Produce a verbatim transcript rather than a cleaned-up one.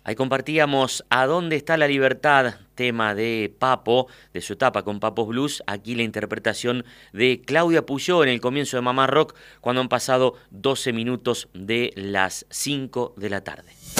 Ahí compartíamos ¿A dónde está la libertad?, tema de Papo, de su etapa con Papos Blues. Aquí la interpretación de Claudia Puyó en el comienzo de Mamá Rock, cuando han pasado doce minutos de las cinco de la tarde.